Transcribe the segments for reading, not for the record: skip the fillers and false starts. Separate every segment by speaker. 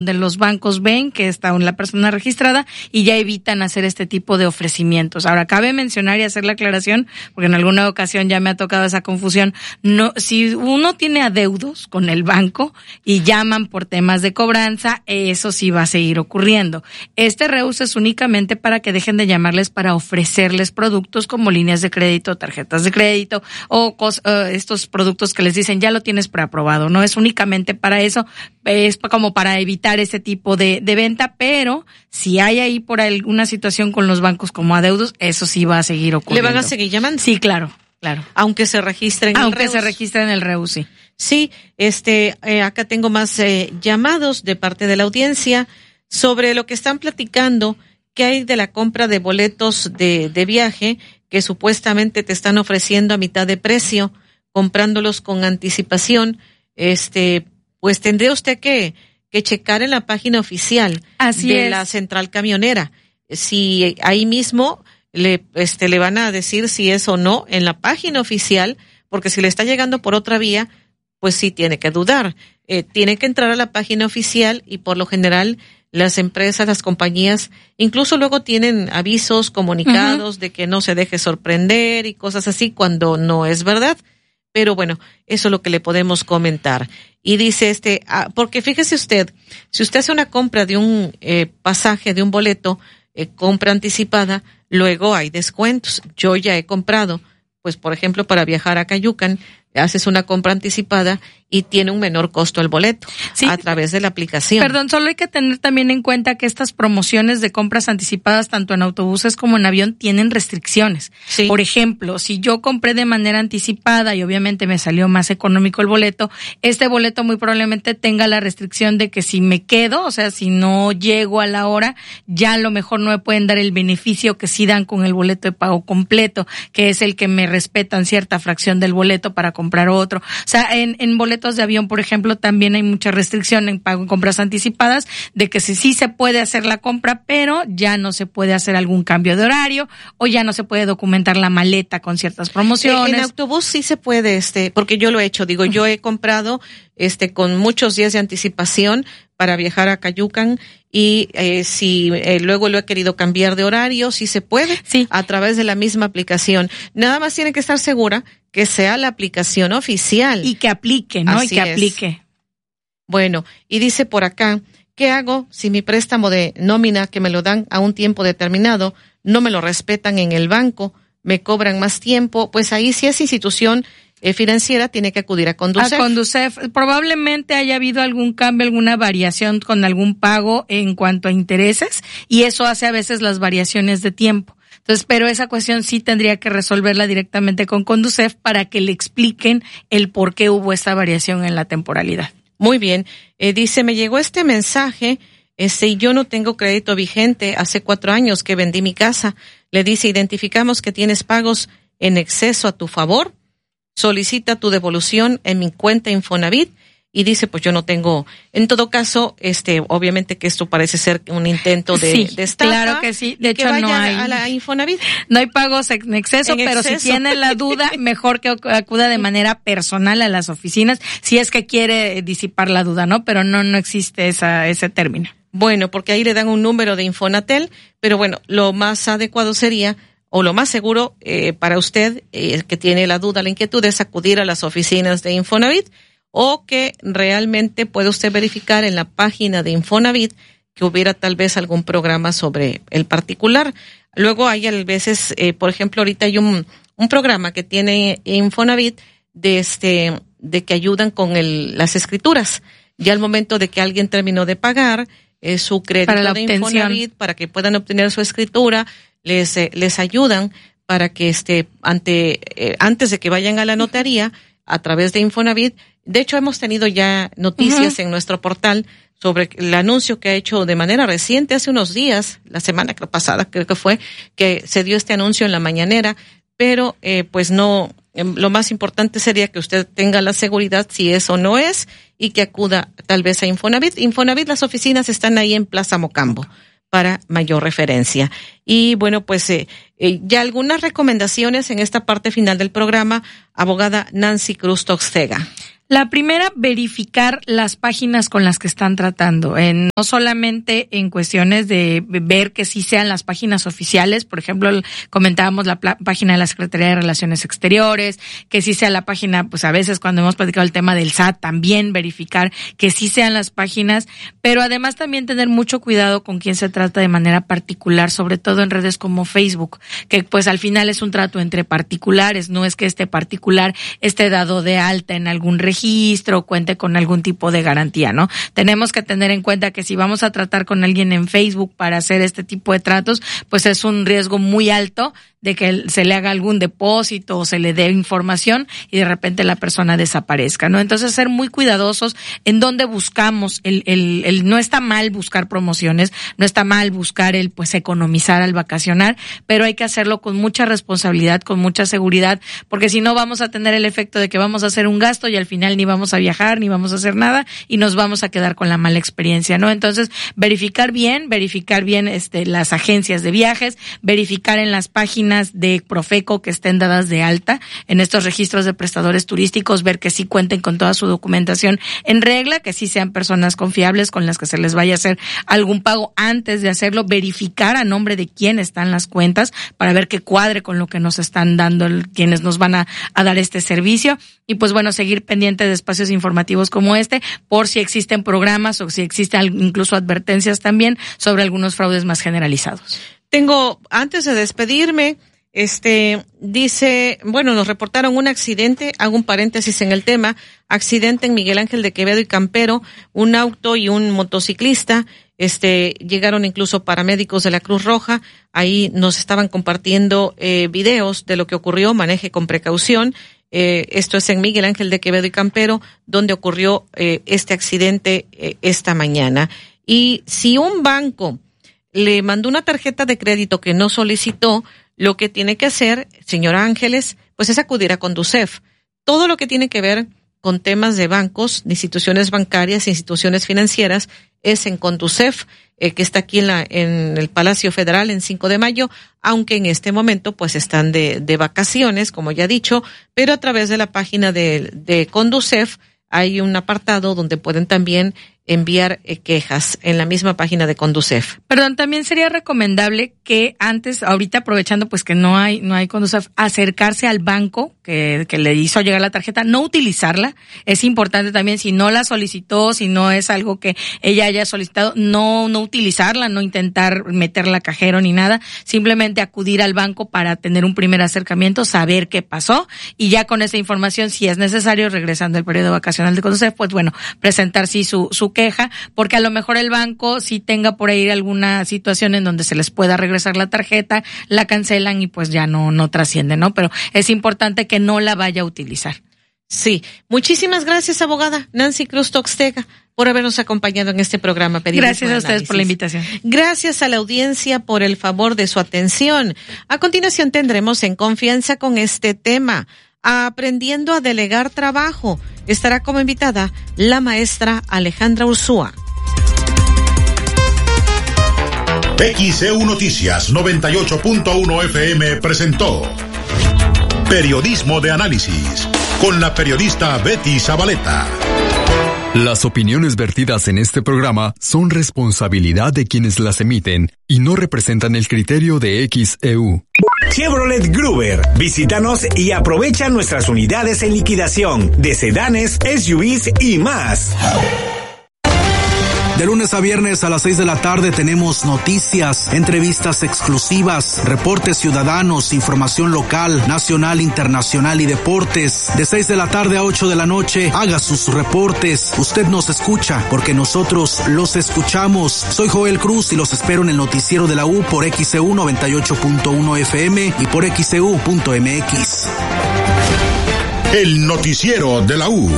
Speaker 1: de los bancos ven que está la persona registrada y ya evitan hacer este tipo de ofrecimientos. Ahora, cabe mencionar y hacer la aclaración, porque en alguna ocasión ya me ha tocado esa confusión. No, si uno tiene adeudos con el banco y llaman por temas de cobranza, eso sí va a seguir ocurriendo. Este reuso es únicamente para que dejen de llamarles para ofrecerles productos como líneas de crédito, tarjetas de crédito o estos productos que les dicen ya lo tienes preaprobado. No es únicamente para eso, es como para evitar ese tipo de venta, pero si hay ahí por alguna situación con los bancos como adeudos, eso sí va a seguir ocurriendo.
Speaker 2: ¿Le van a seguir llamando?
Speaker 1: Sí, claro.
Speaker 2: Aunque se registren en el REUS.
Speaker 1: Aunque se registren en el REUS, sí.
Speaker 2: Sí, acá tengo más llamados de parte de la audiencia sobre lo que están platicando, que hay de la compra de boletos de viaje que supuestamente te están ofreciendo a mitad de precio, comprándolos con anticipación. Pues tendría usted que checar en la página oficial de la central camionera. Si ahí mismo le van a decir si es o no en la página oficial, porque si le está llegando por otra vía, pues sí tiene que dudar. Tiene que entrar a la página oficial y por lo general las empresas, las compañías, incluso luego tienen avisos, comunicados de que no se deje sorprender y cosas así cuando no es verdad. Pero bueno, eso es lo que le podemos comentar. Y dice porque fíjese usted, si usted hace una compra de un pasaje, de un boleto, compra anticipada, luego hay descuentos. Yo ya he comprado, pues por ejemplo, para viajar a Cayucan, haces una compra anticipada y tiene un menor costo el boleto a través de la aplicación.
Speaker 1: Perdón, solo hay que tener también en cuenta que estas promociones de compras anticipadas, tanto en autobuses como en avión, tienen restricciones. Sí. Por ejemplo, si yo compré de manera anticipada y obviamente me salió más económico el boleto, este boleto muy probablemente tenga la restricción de que si me quedo, o sea, si no llego a la hora, ya a lo mejor no me pueden dar el beneficio que sí dan con el boleto de pago completo, que es el que me respetan cierta fracción del boleto para comprar otro. O sea, en boletos de avión, por ejemplo, también hay mucha restricción en pago en compras anticipadas, de que sí se puede hacer la compra, pero ya no se puede hacer algún cambio de horario o ya no se puede documentar la maleta con ciertas promociones.
Speaker 2: En autobús sí se puede, porque yo lo he hecho, yo he comprado con muchos días de anticipación para viajar a Cayucan y si luego lo he querido cambiar de horario, sí se puede, a través de la misma aplicación. Nada más tiene que estar segura que sea la aplicación oficial.
Speaker 1: Y que aplique, ¿no?
Speaker 2: Así
Speaker 1: y que aplique.
Speaker 2: Bueno, y dice por acá, ¿qué hago si mi préstamo de nómina que me lo dan a un tiempo determinado no me lo respetan en el banco, me cobran más tiempo? Pues ahí si es institución financiera tiene que acudir a Conducef.
Speaker 1: A Conducef. Probablemente haya habido algún cambio, alguna variación con algún pago en cuanto a intereses y eso hace a veces las variaciones de tiempo. Entonces, pero esa cuestión sí tendría que resolverla directamente con Conducef para que le expliquen el por qué hubo esta variación en la temporalidad.
Speaker 2: Muy bien. Dice, me llegó este mensaje, yo no tengo crédito vigente, hace 4 años que vendí mi casa. Le dice, identificamos que tienes pagos en exceso a tu favor, solicita tu devolución en mi cuenta Infonavit. Y dice, pues yo no tengo, en todo caso, obviamente que esto parece ser un intento de estafa.
Speaker 1: Claro que sí. De hecho,
Speaker 2: vaya
Speaker 1: no hay
Speaker 2: a la Infonavit.
Speaker 1: No hay pagos en exceso, pero si tiene la duda, mejor que acuda de manera personal a las oficinas, si es que quiere disipar la duda, ¿no? Pero no existe ese término.
Speaker 2: Bueno, porque ahí le dan un número de Infonatel, pero bueno, lo más adecuado sería, o lo más seguro para usted, que tiene la duda, la inquietud, es acudir a las oficinas de Infonavit, o que realmente puede usted verificar en la página de Infonavit que hubiera tal vez algún programa sobre el particular. Luego hay a veces, por ejemplo, ahorita hay un programa que tiene Infonavit de que ayudan con las escrituras. Ya al momento de que alguien terminó de pagar su crédito de Infonavit, para que puedan obtener su escritura, les ayudan para que antes de que vayan a la notaría, a través de Infonavit. De hecho, hemos tenido ya noticias en nuestro portal sobre el anuncio que ha hecho de manera reciente, hace unos días, la semana pasada creo que fue, que se dio este anuncio en la mañanera, pero pues no, lo más importante sería que usted tenga la seguridad si es o no es y que acuda tal vez a Infonavit. Infonavit, las oficinas están ahí en Plaza Mocambo para mayor referencia. Y bueno, pues ya algunas recomendaciones en esta parte final del programa, abogada Nancy Cruz Toxtega.
Speaker 1: La primera, verificar las páginas con las que están tratando, no solamente en cuestiones de ver que sí sean las páginas oficiales, por ejemplo, comentábamos la página de la Secretaría de Relaciones Exteriores, que sí sea la página, pues a veces cuando hemos platicado el tema del SAT, también verificar que sí sean las páginas, pero además también tener mucho cuidado con quién se trata de manera particular, sobre todo en redes como Facebook, que pues al final es un trato entre particulares, no es que este particular esté dado de alta en algún registro, cuente con algún tipo de garantía, ¿no? Tenemos que tener en cuenta que si vamos a tratar con alguien en Facebook para hacer este tipo de tratos, pues es un riesgo muy alto de que se le haga algún depósito o se le dé información y de repente la persona desaparezca, ¿no? Entonces ser muy cuidadosos en dónde buscamos no está mal buscar promociones, no está mal buscar pues economizar al vacacionar, pero hay que hacerlo con mucha responsabilidad, con mucha seguridad, porque si no vamos a tener el efecto de que vamos a hacer un gasto y al final ni vamos a viajar, ni vamos a hacer nada y nos vamos a quedar con la mala experiencia, ¿no? Entonces, verificar bien las agencias de viajes, verificar en las páginas de Profeco que estén dadas de alta en estos registros de prestadores turísticos, ver que sí cuenten con toda su documentación en regla, que sí sean personas confiables con las que se les vaya a hacer algún pago antes de hacerlo, verificar a nombre de quién están las cuentas para ver que cuadre con lo que nos están dando quienes nos van a dar este servicio y pues bueno, seguir pendiente de espacios informativos como este por si existen programas o si existen incluso advertencias también sobre algunos fraudes más generalizados.
Speaker 2: Antes de despedirme, dice, nos reportaron un accidente, hago un paréntesis en el tema, accidente en Miguel Ángel de Quevedo y Campero, un auto y un motociclista, llegaron incluso paramédicos de la Cruz Roja, ahí nos estaban compartiendo videos de lo que ocurrió, maneje con precaución. Esto es en Miguel Ángel de Quevedo y Campero, donde ocurrió este accidente esta mañana. Y si un banco le mandó una tarjeta de crédito que no solicitó, lo que tiene que hacer, señora Ángeles, pues es acudir a Conducef. Todo lo que tiene que ver con temas de bancos, de instituciones bancarias, instituciones financieras, es en Conducef, que está aquí en el Palacio Federal en 5 de mayo, aunque en este momento pues están de vacaciones, como ya he dicho, pero a través de la página de Conducef hay un apartado donde pueden también enviar quejas en la misma página de Conducef.
Speaker 1: Perdón, también sería recomendable que ahorita aprovechando pues que no hay Conducef, acercarse al banco que le hizo llegar la tarjeta, no utilizarla. Es importante también, si no la solicitó, si no es algo que ella haya solicitado, no utilizarla, no intentar meterla a cajero ni nada, simplemente acudir al banco para tener un primer acercamiento, saber qué pasó y ya con esa información, si es necesario, regresando al periodo vacacional de Conducef, pues bueno, presentar sí su queja, porque a lo mejor el banco sí tenga por ahí alguna situación en donde se les pueda regresar la tarjeta, la cancelan y pues ya no trasciende, ¿no? Pero es importante que no la vaya a utilizar.
Speaker 2: Sí, muchísimas gracias, abogada Nancy Cruz Toxtega, por habernos acompañado en este programa.
Speaker 1: Gracias a ustedes por la invitación.
Speaker 2: Gracias a la audiencia por el favor de su atención. A continuación tendremos En Confianza con este tema, aprendiendo a delegar trabajo. Estará como invitada la maestra Alejandra Ursúa.
Speaker 3: XEU Noticias 98.1 FM presentó Periodismo de Análisis con la periodista Betty Zabaleta.
Speaker 4: Las opiniones vertidas en este programa son responsabilidad de quienes las emiten y no representan el criterio de XEU.
Speaker 5: Chevrolet Gruber. Visítanos y aprovecha nuestras unidades en liquidación de sedanes, SUVs y más.
Speaker 6: De lunes a viernes a las 6 de la tarde tenemos noticias, entrevistas exclusivas, reportes ciudadanos, información local, nacional, internacional y deportes. De 6 de la tarde a 8 de la noche, haga sus reportes. Usted nos escucha porque nosotros los escuchamos. Soy Joel Cruz y los espero en el noticiero de la U por XEU 98.1 FM y por XEU.mx.
Speaker 3: El noticiero de la U.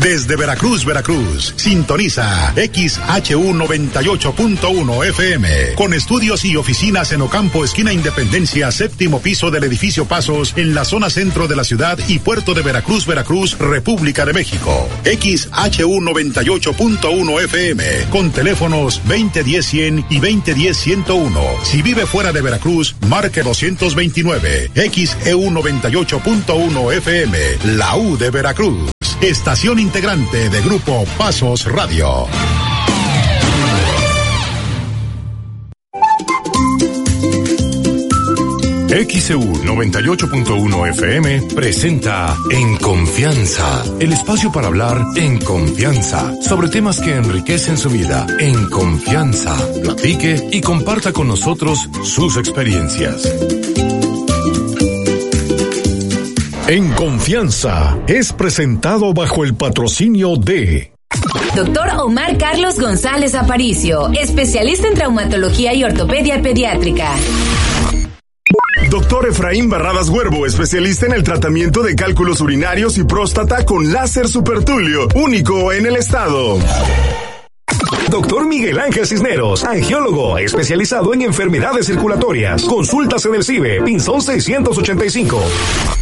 Speaker 3: Desde Veracruz, Veracruz, sintoniza XHU 98.1 FM, con estudios y oficinas en Ocampo, esquina Independencia, séptimo piso del edificio Pasos, en la zona centro de la ciudad y puerto de Veracruz, Veracruz, República de México. XHU 98.1 FM, con teléfonos 2010-100 y 2010-101. Si vive fuera de Veracruz, marque 229. XEU 98.1 FM, la U de Veracruz. Estación integrante de Grupo Pasos Radio.
Speaker 7: XEU 98.1 FM presenta En Confianza, el espacio para hablar en confianza sobre temas que enriquecen su vida. En confianza, platique y comparta con nosotros sus experiencias.
Speaker 3: En Confianza es presentado bajo el patrocinio de
Speaker 8: Doctor Omar Carlos González Aparicio, especialista en traumatología y ortopedia pediátrica.
Speaker 9: Doctor Efraín Barradas Huervo, especialista en el tratamiento de cálculos urinarios y próstata con láser supertulio, único en el estado. Doctor Miguel Ángel Cisneros, angiólogo, especializado en enfermedades circulatorias. Consultas en el CIBE, Pinzón 685.